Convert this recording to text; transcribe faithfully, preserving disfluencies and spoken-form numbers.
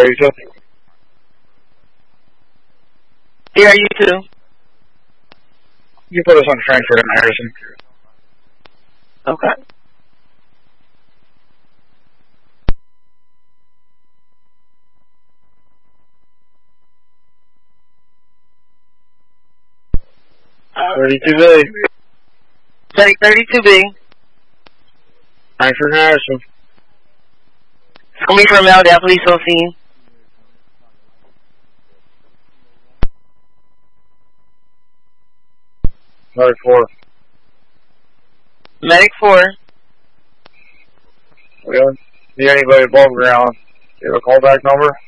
thirty-two. Here are you two. You put us on Frankfurt and Harrison. Okay. thirty-two B. Take thirty-two B. Frankfurt and Harrison. Coming from L, police on scene. Medic four. Medic four. We don't see anybody above ground. Do you have a callback number?